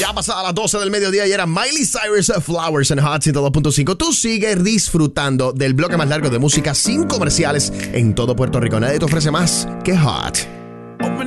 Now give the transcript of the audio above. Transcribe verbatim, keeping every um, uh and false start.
Ya pasada las doce del mediodía y era Miley Cyrus, Flowers en Hot ciento dos punto cinco. Tú sigues disfrutando del bloque más largo de música sin comerciales en todo Puerto Rico. Nadie te ofrece más que Hot.